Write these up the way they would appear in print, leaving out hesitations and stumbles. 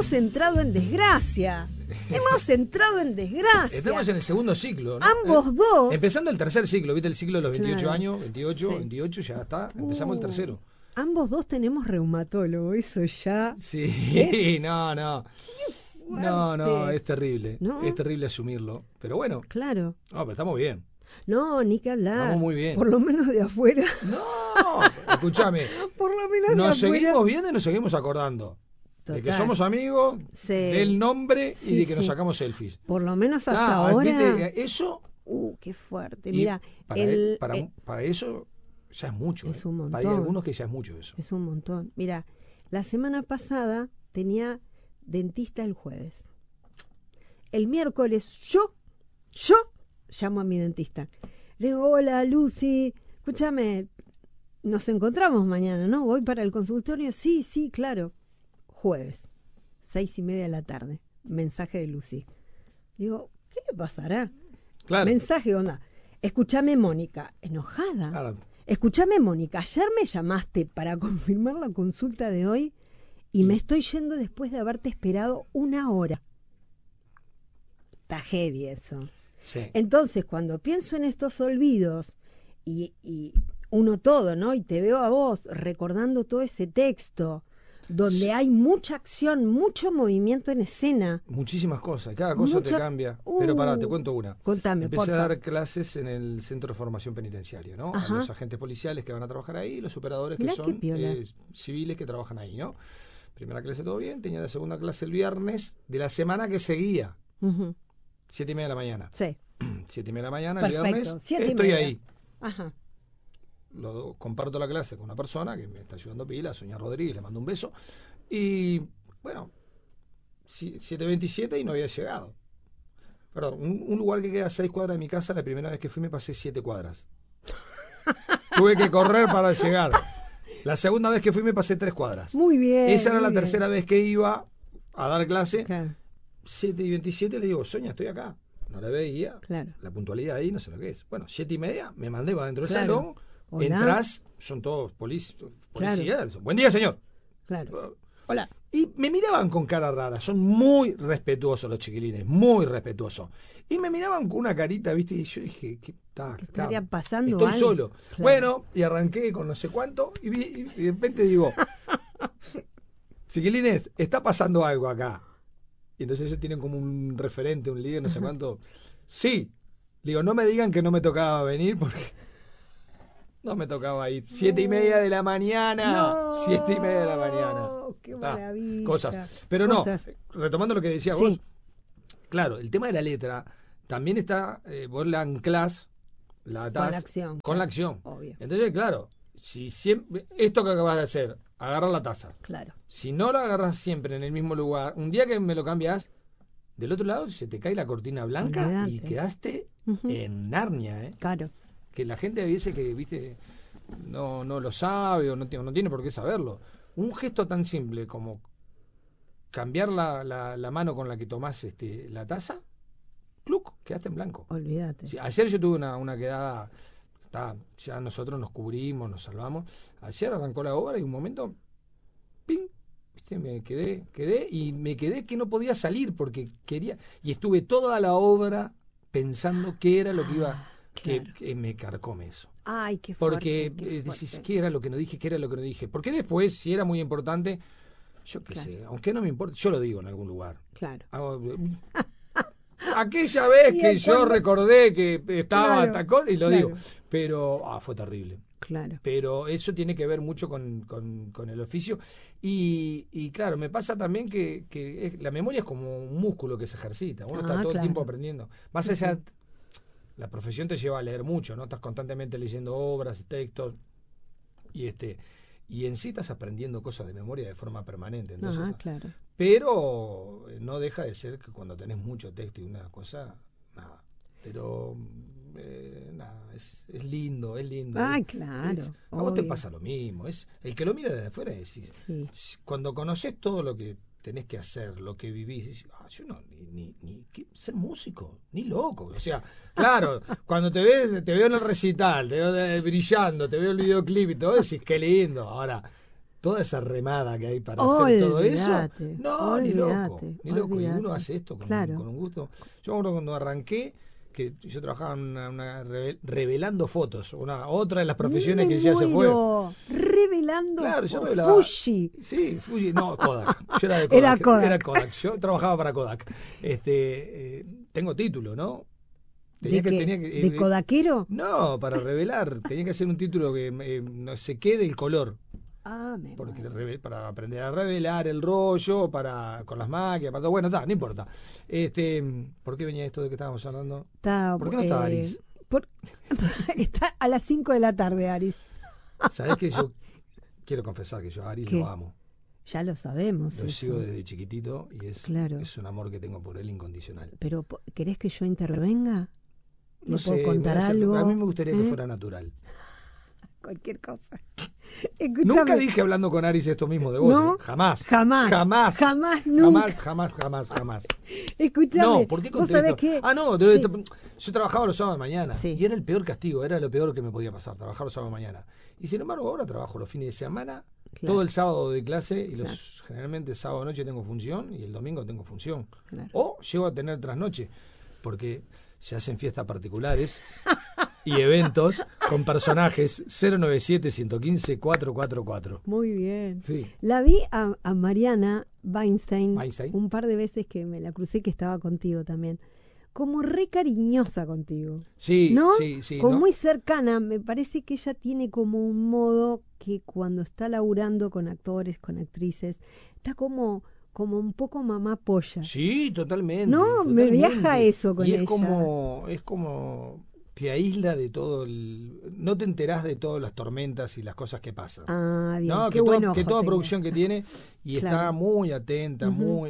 hemos entrado en desgracia. Hemos entrado en desgracia. Estamos en el segundo ciclo, ¿no? Ambos dos. Empezando el tercer ciclo, ¿viste? El ciclo de los 28 Claro. años, 28, Sí. 28, ya está. Empezamos el tercero. Ambos dos tenemos reumatólogo, eso ya. Sí, no. No, fuerte. es terrible. ¿No? Es terrible asumirlo. Pero bueno, Claro. no, pero estamos bien. No, ni que hablar. Vamos muy bien. Por lo menos de afuera. No, escúchame. Por lo menos Nos de afuera. seguimos viendo y nos seguimos acordando. De que Total. somos amigos, Sí. del nombre Sí, y de que nos sí. sacamos selfies. Por lo menos hasta ahora. ¿viste? Eso. Qué fuerte. y Mira, para eso ya es mucho. es un montón. Hay algunos que ya es mucho eso. es un montón. Mira, la semana pasada tenía dentista el jueves. El miércoles yo llamo a mi dentista. Le digo, hola Lucy, escúchame, nos encontramos mañana, ¿no? Voy para el consultorio. Sí, claro. Jueves, 6:30 de la tarde. Mensaje de Lucy. Digo, ¿qué le pasará? Claro. Mensaje, onda. Escúchame, Mónica, enojada. Claro. Escúchame, Mónica, ayer me llamaste para confirmar la consulta de hoy y me estoy yendo después de haberte esperado 1 hora. Tragedia eso. Sí. Entonces, cuando pienso en estos olvidos y uno todo, ¿no? Y te veo a vos recordando todo ese texto, donde hay mucha acción, mucho movimiento en escena. Muchísimas cosas, cada cosa te cambia. Pero pará, te cuento una. Contame, Empecé a porfa. dar clases en el Centro de Formación Penitenciaria, ¿no? Ajá. A los agentes policiales que van a trabajar ahí, los operadores Mirá que qué son piola. civiles que trabajan ahí, ¿no? Primera clase todo bien, tenía la segunda clase el viernes de la semana que seguía, Ujú. 7:30 de la mañana. Sí. 7:30 de la mañana, Perfecto. el viernes, 7:30. estoy ahí. Ajá. Comparto la clase con una persona que me está ayudando pila, Sonia Rodríguez, le mando un beso. Y bueno, 7:27 y no había llegado. Perdón, un lugar que queda a 6 cuadras de mi casa, la primera vez que fui me pasé 7 cuadras. Tuve que correr para llegar. La segunda vez que fui me pasé 3 cuadras. Muy bien. Esa era muy la bien. tercera vez que iba a dar clase. Claro, 7:27 le digo, Sonia, estoy acá. No la veía. claro. La puntualidad ahí, no sé lo que es. Bueno, 7:30, me mandé para dentro del Claro. salón. Hola. Entras, son todos policías. Claro. Buen día, señor. Claro. Hola. Y me miraban con cara rara, son muy respetuosos los chiquilines, muy respetuosos. Y me miraban con una carita, ¿viste? Y yo dije, ¿qué estaría pasando Estoy algo? solo. Claro. Bueno, y arranqué con no sé cuánto, y de repente digo, chiquilines, está pasando algo acá. Y entonces ellos tienen como un referente, un líder, no sé cuánto. Sí. Digo, no me digan que no me tocaba venir porque no me tocaba ir. 7:30 de la mañana. No. 7:30 de la mañana. Qué Ah, maravilla. cosas. Pero Cosas. no, retomando lo que decías Sí. vos, claro, el tema de la letra también está, vos la anclás, la atás Con la acción, con claro, la acción. obvio. Entonces, claro, si siempre, esto que acabas de hacer, agarrar la taza, Claro. si no la agarras siempre en el mismo lugar, un día que me lo cambias, del otro lado se te cae la cortina blanca y Olvídate. quedaste Ujú. en Narnia, ¿eh? Claro. Que la gente a veces que, viste, no lo sabe o no tiene por qué saberlo. Un gesto tan simple como cambiar la mano con la que tomás la taza, ¡cluc! Quedaste en blanco. Olvídate. Sí, ayer yo tuve una quedada, ya nosotros nos cubrimos, nos salvamos. Ayer arrancó la obra y un momento, ¡ping! ¿Viste? Me quedé y me quedé que no podía salir porque quería, y estuve toda la obra pensando qué era lo que iba, claro. que me carcome eso. Ay, qué fuerte. Porque qué decís, fuerte. ¿qué era lo que no dije? ¿Qué era lo que no dije? Porque después, si era muy importante, yo qué Claro. sé, aunque no me importe, yo lo digo en algún lugar. Claro. Aquella vez Y que es yo cuando- recordé que estaba Claro, atacó y lo claro. digo. Pero fue terrible. Claro. Pero eso tiene que ver mucho con el oficio. Y claro, me pasa también que la memoria es como un músculo que se ejercita. Uno está todo el claro. tiempo aprendiendo. Más allá, la profesión te lleva a leer mucho, ¿no? Estás constantemente leyendo obras, textos. Y en sí estás aprendiendo cosas de memoria de forma permanente. Entonces, Claro. pero no deja de ser que cuando tenés mucho texto y una cosa, nada. Pero nada, es lindo, es lindo. Ay, claro, A vos te obvio. pasa lo mismo. El que lo mira desde afuera decís, Sí. cuando conoces todo lo que tenés que hacer, lo que vivís, decís, yo no, ser músico, ni loco. O sea, claro, cuando te veo en el recital, te veo brillando, te veo el videoclip y todo, decís, qué lindo. Ahora, toda esa remada que hay para hacer todo eso. Olvídate, No, ni loco. Ni loco. Y olvídate. uno hace esto Claro. con un gusto. Yo me acuerdo cuando arranqué, que yo trabajaba en revelando fotos, otra de las profesiones que ya se fue. Revelando Claro, yo revelaba. Fuji. Sí, Fuji, no, Kodak. Yo era de Kodak. Era Kodak. Yo trabajaba para Kodak. Tengo título, ¿no? ¿De kodaquero? No, para revelar. Tenía que hacer un título que no sé qué del color. Porque para aprender a revelar el rollo, con las máquinas, para todo. Bueno, no importa. ¿Por qué venía esto de que estábamos hablando? ¿Por qué no está Aris? Está a las 5 de la tarde, Aris. ¿Sabés que yo quiero confesar que yo a Aris lo amo? Ya lo sabemos. Lo sigo desde chiquitito y es un amor que tengo por él incondicional. Pero, ¿querés que yo intervenga? No sé, ¿puedo contar algo? A mí me gustaría que fuera natural. Cualquier cosa. Escuchame. Nunca dije hablando con Aris esto mismo de vos. ¿No? Jamás. Nunca. Jamás. Escuchame. No, ¿por qué conté esto? ¿Qué? Yo trabajaba los sábados de mañana. Sí. Y era el peor castigo, era lo peor que me podía pasar, trabajar los sábados de mañana. Y sin embargo, ahora trabajo los fines de semana, todo el sábado de clase, y generalmente sábado noche tengo función, y el domingo tengo función. Claro. O llego a tener trasnoche, porque se hacen fiestas particulares y eventos con personajes 097-115-444. Muy bien. Sí. La vi a Mariana Weinstein un par de veces, que me la crucé, que estaba contigo también. Como re cariñosa contigo. Sí, ¿no? Sí. Como ¿no? muy cercana. Me parece que ella tiene como un modo que cuando está laburando con actores, con actrices, está como un poco mamá polla. Sí, totalmente. No, me viaja eso con y ella. Es como te aísla de todo no te enterás de todas las tormentas y las cosas que pasan. Ah, bien. ¿No? Qué bueno. Que toda producción que tiene y claro. está muy atenta, no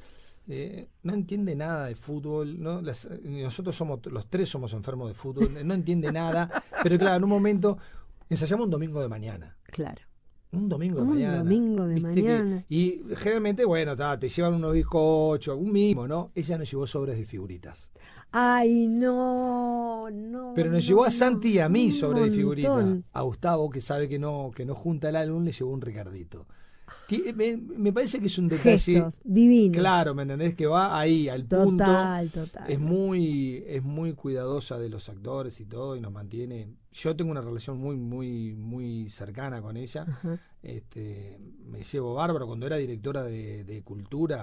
entiende nada de fútbol, ¿no? Nosotros los tres somos enfermos de fútbol, no entiende nada, pero claro, en un momento ensayamos un domingo de mañana. Claro. Un domingo de mañana. Y generalmente, bueno, te llevan unos bizcochos, un mimo, ¿no? Ella nos llevó sobres de figuritas. Ay, no. Pero nos llevó a Santi y a mí sobres de figuritas. A Gustavo, que sabe que no junta el álbum, le llevó un Ricardito. Me parece que es un detalle divino. Claro, ¿me entendés? Que va ahí, al punto. Total. Es muy cuidadosa de los actores y todo, y nos mantiene. Yo tengo una relación muy cercana con ella. Ajá. Me llevo bárbaro. Cuando era directora de cultura,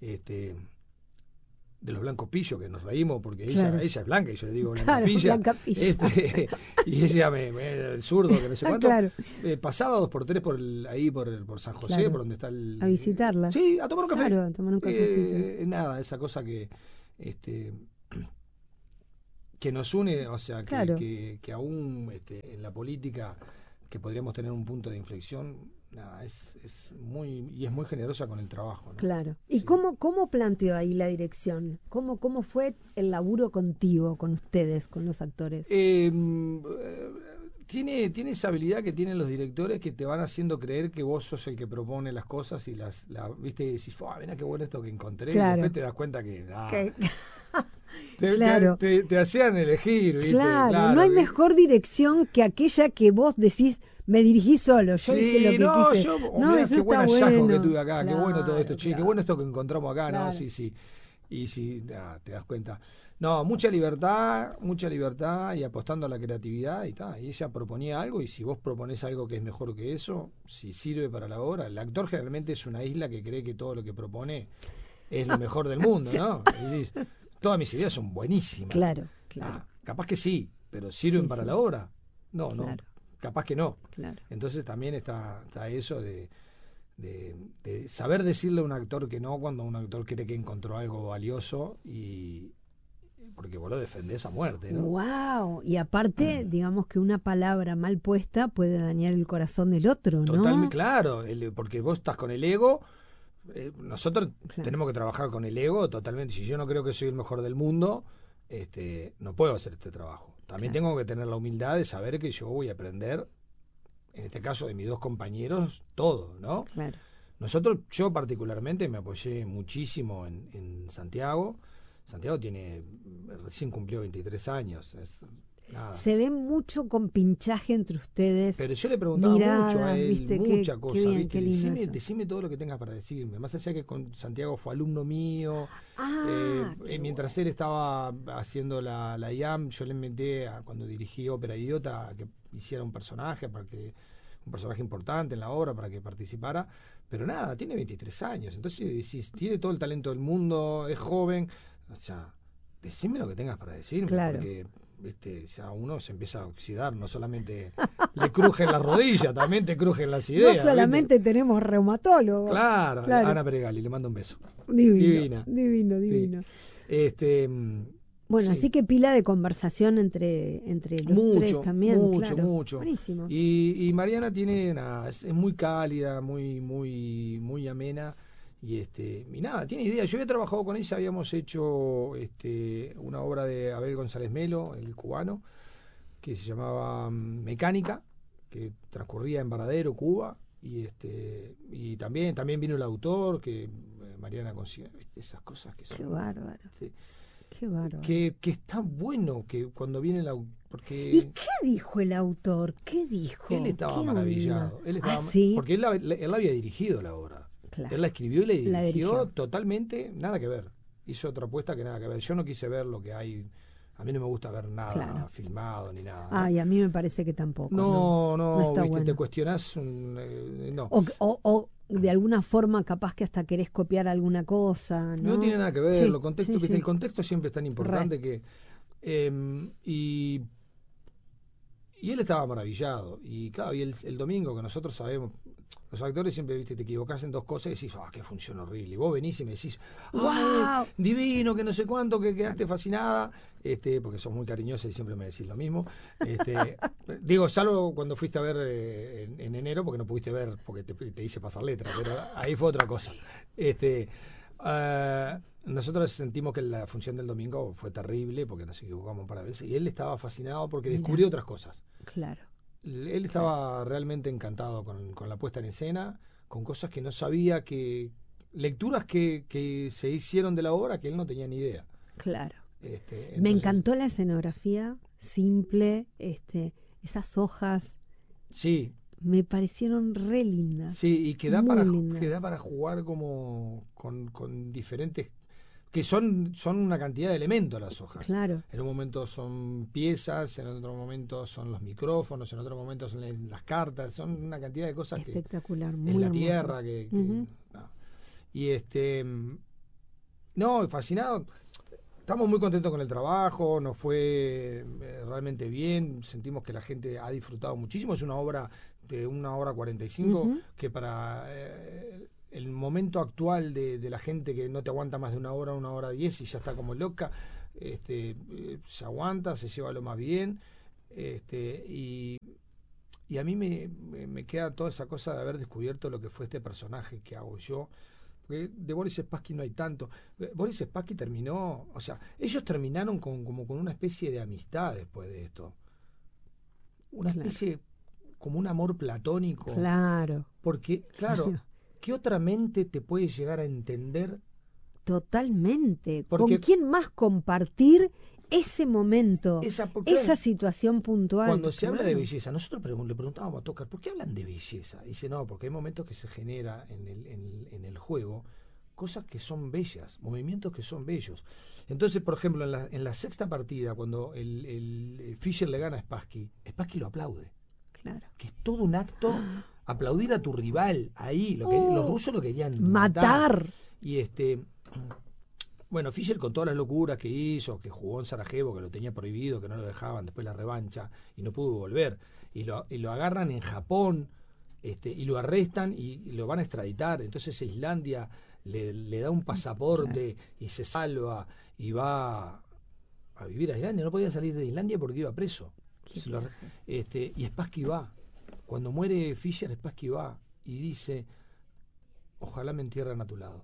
de los Blancos Pillo, que nos reímos porque ella es blanca y yo le digo Blanca Pilla. Y ella el zurdo, que no sé cuánto. Claro. Pasaba 2x3 por San José, por donde está a visitarla. Sí, a tomar un café. Claro, a tomar un cafecito. Nada, esa cosa que nos une, o sea, que aún en la política, que podríamos tener un punto de inflexión, nada, es muy generosa con el trabajo, ¿no? Claro. ¿Y cómo planteó ahí la dirección? ¿Cómo fue el laburo contigo, con ustedes, con los actores? Tiene esa habilidad que tienen los directores, que te van haciendo creer que vos sos el que propone las cosas y viste, y decís, mirá qué bueno esto que encontré, claro. Y después te das cuenta que claro. te hacían elegir, ¿viste? Claro, no hay mejor dirección que aquella que vos decís, me dirigí solo, yo hice lo que quise. Mirá, qué buen hallazgo que tuve acá, claro, qué bueno todo esto, che, qué bueno esto que encontramos acá, claro. ¿no? Sí. Y sí, te das cuenta. No, mucha libertad y apostando a la creatividad y ella proponía algo, y si vos proponés algo que es mejor que eso, si sirve para la obra, el actor generalmente es una isla que cree que todo lo que propone es lo mejor del mundo, ¿no? Y decís, todas mis ideas son buenísimas. Claro. Capaz que sí, pero ¿sirven para la obra? No, claro. Capaz que no. Claro. Entonces también está eso de saber decirle a un actor que no cuando un actor cree que encontró algo valioso, y porque vos lo defendés a muerte, ¿no? ¡Wow! Y aparte, digamos que una palabra mal puesta puede dañar el corazón del otro, ¿no? Totalmente, claro, porque vos estás con el ego. Nosotros tenemos que trabajar con el ego totalmente. Si yo no creo que soy el mejor del mundo, no puedo hacer este trabajo. También tengo que tener la humildad de saber que yo voy a aprender, en este caso de mis dos compañeros, todo, ¿no? Claro. Yo particularmente me apoyé muchísimo en Santiago. Santiago recién cumplió 23 años. nada. Se ve mucho con pinchaje entre ustedes. Pero yo le preguntaba miradas, mucho a él, ¿viste? mucha cosa, bien, ¿viste? qué lindo Decime, eso. decime todo lo que tengas para decirme. Más allá que con Santiago fue alumno mío, mientras él estaba haciendo la IAM, yo le inventé, cuando dirigí Ópera Idiota, a que hiciera un personaje importante en la obra para que participara. Pero nada, tiene 23 años, entonces decís, tiene todo el talento del mundo, es joven, o sea, decime lo que tengas para decirme, Claro. porque ya uno se empieza a oxidar, no solamente le crujen las rodillas, también te crujen las ideas. No solamente ¿viste? tenemos reumatólogo. Claro, Claro. Ana Peregali, le mando un beso. Divino. Sí. Bueno, sí. así que pila de conversación entre los tres también. Mucho. Buenísimo. Y Mariana tiene, nada, es muy cálida, muy amena. Y nada, tiene idea. Yo había trabajado con ella, habíamos hecho una obra de Abel González Melo, el cubano, que se llamaba Mecánica, que transcurría en Varadero, Cuba. Y también vino el autor, que Mariana consiguió, esas cosas que son. Qué bárbaro. Sí. Qué bárbaro. Que está bueno que cuando viene el autor. ¿Y qué dijo el autor? ¿Qué dijo? Él estaba maravillado. ¿Sí? Porque él había dirigido la obra. Claro. Él la escribió y la dirigió dirigió. Totalmente, nada que ver. Hizo otra apuesta que nada que ver. Yo no quise ver lo que hay. A mí no me gusta ver nada filmado ni nada. ¿no? Y a mí me parece que tampoco. No está ¿viste? bueno. Te cuestionás no. O de alguna forma capaz que hasta querés copiar alguna cosa. No tiene nada que ver. Sí, Lo contexto, sí, ¿viste? sí. El contexto siempre es tan importante que. Y él estaba maravillado. Y claro, y el domingo, que nosotros sabemos, los actores siempre, viste, te equivocás en dos cosas y decís, qué función horrible. Y vos venís y me decís, ¡wow! Divino, que no sé cuánto, que quedaste fascinada, porque sos muy cariñosa y siempre me decís lo mismo. Digo, salvo cuando fuiste a ver en enero, porque no pudiste ver, porque te hice pasar letra, pero ahí fue otra cosa. Nosotros sentimos que la función del domingo fue terrible porque nos equivocamos para veces y él estaba fascinado porque descubrió otras cosas. Claro. Él estaba realmente encantado con la puesta en escena, con cosas que no sabía, lecturas que se hicieron de la obra que él no tenía ni idea. Claro. Entonces, me encantó la escenografía simple, esas hojas. Sí. Me parecieron re lindas. Sí, y que da para jugar como con diferentes, que son una cantidad de elementos las hojas. Claro. En un momento son piezas, en otro momento son los micrófonos, en otro momento son las cartas, son una cantidad de cosas espectacular, que muy en la hermoso. tierra no. Y no, fascinado. Estamos muy contentos con el trabajo, nos fue realmente bien, sentimos que la gente ha disfrutado muchísimo, es una obra de 1 hora 45 que para el momento actual de la gente que no te aguanta más de 1 hora 10 y ya está como loca, se aguanta, se lleva lo más bien, y a mí me queda toda esa cosa de haber descubierto lo que fue este personaje que hago yo. Porque de Boris Spassky no hay tanto. Boris Spassky terminó, o sea, ellos terminaron como con una especie de amistad después de esto. Una especie, como un amor platónico. Claro. Porque, claro, ¿qué otra mente te puede llegar a entender? Totalmente. Porque, ¿con quién más compartir ese momento, esa situación puntual? Cuando se habla de belleza, nosotros le preguntábamos a Tócar, ¿por qué hablan de belleza? Dice, no, porque hay momentos que se genera en el juego cosas que son bellas, movimientos que son bellos. Entonces, por ejemplo, en la sexta partida, cuando el Fischer le gana a Spassky lo aplaude. Claro. Que es todo un acto, aplaudir a tu rival ahí. Los rusos lo querían matar. Y bueno, Fischer con todas las locuras que hizo, que jugó en Sarajevo, que lo tenía prohibido, que no lo dejaban, después la revancha, y no pudo volver, y lo agarran en Japón, y lo arrestan y lo van a extraditar. Entonces Islandia le da un pasaporte y se salva y va a vivir a Islandia. No podía salir de Islandia porque iba preso. Y Spassky va. Cuando muere Fischer, Spassky va y dice, ojalá me entierren a tu lado.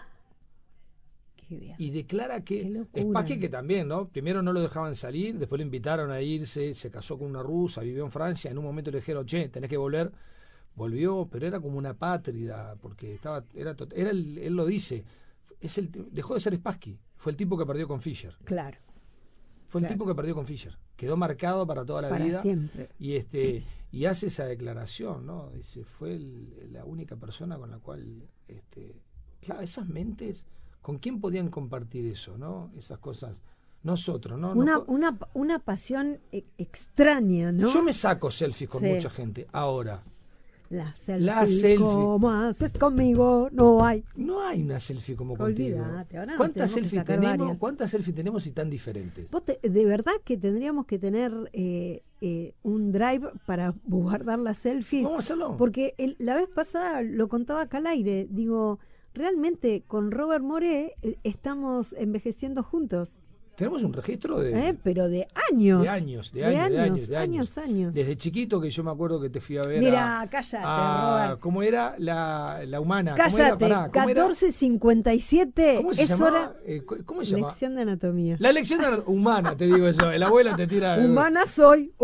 Y declara que Spassky, que también, ¿no? Primero no lo dejaban salir, después lo invitaron a irse, se casó con una rusa, vivió en Francia, en un momento le dijeron, che, tenés que volver. Volvió, pero era como una apátrida, porque él lo dice, dejó de ser Spassky, fue el tipo que perdió con Fischer. Claro. Fue el tipo que perdió con Fischer. Quedó marcado para toda la vida. Siempre. Y hace esa declaración, ¿no? Dice, fue la única persona con la cual, claro, esas mentes, ¿con quién podían compartir eso, no? Esas cosas. Nosotros, ¿no? Una pasión extraña, ¿no? Yo me saco selfies con mucha gente. Ahora. La selfie. ¿Cómo haces conmigo? No hay. No hay una selfie como Olvídate, contigo. ¿Cuántas selfies tenemos? ¿Cuántas selfies tenemos y tan diferentes? De verdad que tendríamos que tener un drive para guardar las selfies. Vamos a hacerlo. Porque la vez pasada lo contaba acá al aire. Digo, realmente con Robert Moré estamos envejeciendo juntos. Tenemos un registro pero de años. De años. Desde chiquito, que yo me acuerdo que te fui a ver. Mira, cállate, Robert. ¿Cómo era la humana? Cállate, 14:57. ¿Cómo se llamaba? ¿Cómo se llama? Lección de anatomía. La lección de anatomía. Humana, te digo eso. El abuelo te tira. Humana soy.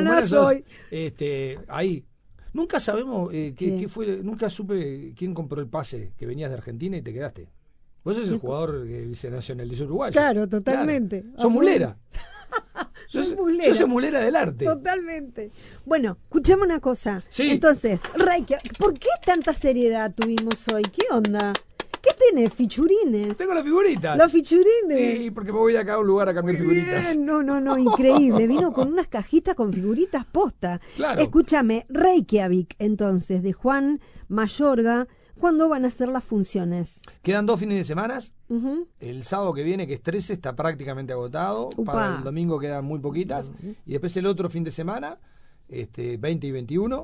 Ahí. Nunca sabemos qué fue. Nunca supe quién compró el pase que venías de Argentina y te quedaste. Vos sos el jugador que dice nacionalizó uruguayo. Claro, totalmente. Claro. Sos mulera. Soy mulera. Yo soy mulera del arte. Totalmente. Bueno, escuchame una cosa. Sí. Entonces, Reykjavik, ¿por qué tanta seriedad tuvimos hoy? ¿Qué onda? ¿Qué tenés? ¿Fichurines? Tengo las figuritas. ¿Los fichurines? Sí, porque me voy acá a un lugar a cambiar figuritas. Bien. No, increíble. Vino con unas cajitas con figuritas posta. Claro. Escúchame, Reykjavik, entonces, de Juan Mayorga. ¿Cuándo van a ser las funciones? Quedan 2 fines de semana. El sábado que viene, que es 13, está prácticamente agotado. Upa. Para el domingo quedan muy poquitas. Y después el otro fin de semana, 20 y 21.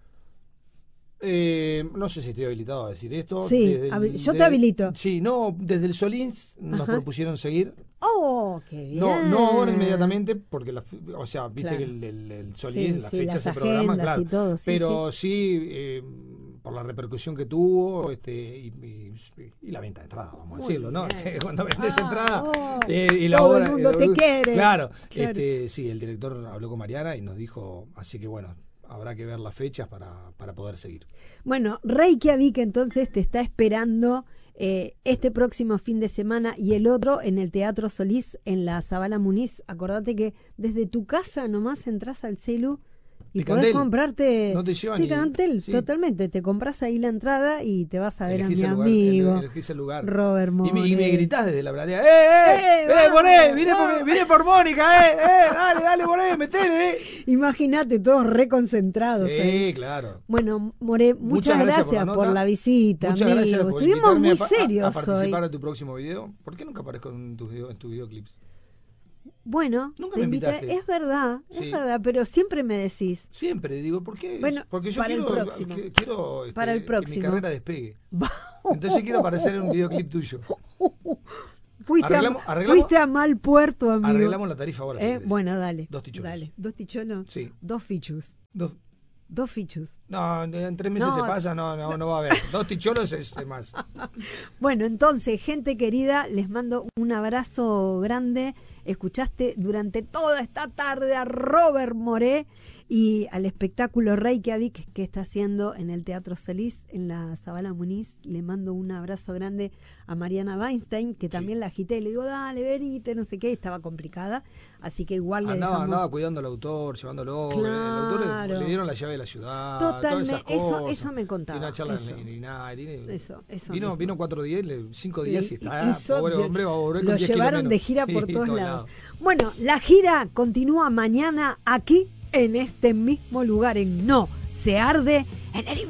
No sé si estoy habilitado a decir esto. Sí, yo te habilito. Sí, no, desde el Solís nos propusieron seguir. ¡Oh, qué bien! No ahora inmediatamente, porque viste claro. que el Solís, las fechas se las programan, claro. Y todo, pero sí por la repercusión que tuvo y la venta de entrada, vamos a decirlo, ¿no? Cuando vendes entrada y la todo obra, el mundo te quiere. Claro. Sí, el director habló con Mariana y nos dijo, así que bueno, habrá que ver las fechas para poder seguir. Bueno, Reykjavik entonces te está esperando este próximo fin de semana y el otro en el Teatro Solís en la Zabala Muniz. Acordate que desde tu casa nomás entras al celu y podés comprarte no te llevan Picantel, sí. Totalmente, te compras ahí la entrada y te vas a ver elegís a mi amigo elegís el lugar. Robert Moré. Y me gritás desde la platea, Moré, vine por Mónica, dale Moré, metele, Imagínate, todos reconcentrados. Sí, claro. Bueno, Moré, muchas gracias por la visita, muchas amigo. Gracias por estuvimos muy a serios participar hoy. en tu próximo video. ¿Por qué nunca aparezco en tu videoclips? Bueno, nunca me invitaste. Es verdad, pero siempre me decís. Siempre, digo, ¿por qué? Bueno, porque yo para quiero, el próximo. quiero para el próximo. que mi carrera despegue. Entonces quiero aparecer en un videoclip tuyo. Fuiste a mal puerto, amigo. Arreglamos la tarifa ahora. Bueno, dale. 2 ticholos. Dale, 2 ticholos. Sí. 2 fichus. 2 fichus. No, en 3 meses se pasa, no va a haber. 2 ticholos es más. Bueno, entonces, gente querida, les mando un abrazo grande. Escuchaste durante toda esta tarde a Robert Moré y al espectáculo Reykjavik que está haciendo en el Teatro Solís, en la Zabala Muniz. Le mando un abrazo grande a Mariana Weinstein, que también la agité y le digo, dale, venite, no sé qué, estaba complicada, así que igual andaba cuidando al autor, llevándolo, claro. El autor le dieron la llave de la ciudad, totalmente, todas esas cosas. eso me contaba. Tiene una charla ni nada, eso vino 4 días, 5 días y está, pobre hombre, va a volver lo con 10 llevaron de gira por todos lados. Bueno, la gira continúa mañana aquí en este mismo lugar en No se arde en el